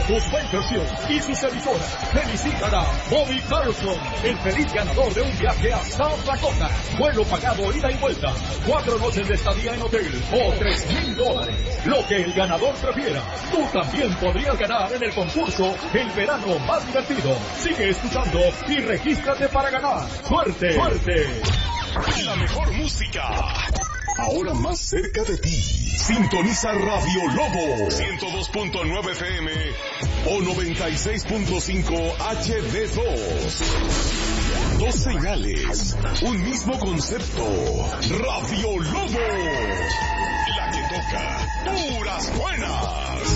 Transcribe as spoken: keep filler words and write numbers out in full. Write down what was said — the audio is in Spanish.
Lotus Venturesion y sus emisoras felicitan a Bobby Carlson, el feliz ganador de un viaje a South Dakota. Vuelo pagado ida y vuelta, cuatro noches de estadía en hotel o tres mil dólares. Lo que el ganador prefiera. Tú también podrías ganar en el concurso El Verano Más Divertido. Sigue escuchando y regístrate para ganar. ¡Suerte! ¡Suerte! La mejor música, ahora más cerca de ti. Sintoniza Radio Lobo ciento dos punto nueve F M o noventa y seis punto cinco H D dos. Dos señales, un mismo concepto. Radio Lobo, la que toca puras buenas.